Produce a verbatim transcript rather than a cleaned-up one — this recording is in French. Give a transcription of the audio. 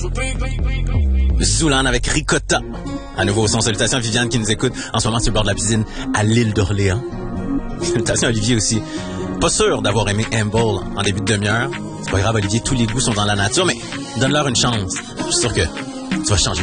Zoulan avec Ricotta. À nouveau, son salutations à Viviane qui nous écoute en ce moment sur le bord de la piscine à l'île d'Orléans. Salutations à Olivier aussi. Pas sûr d'avoir aimé Humble en début de demi-heure. C'est pas grave, Olivier, tous les goûts sont dans la nature, mais donne-leur une chance. Je suis sûr que tu vas changer.